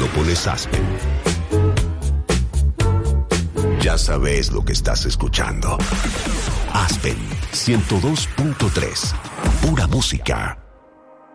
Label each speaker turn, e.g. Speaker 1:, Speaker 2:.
Speaker 1: cuando pones Aspen. Ya sabes lo que estás escuchando. Aspen 102.3. Pura música.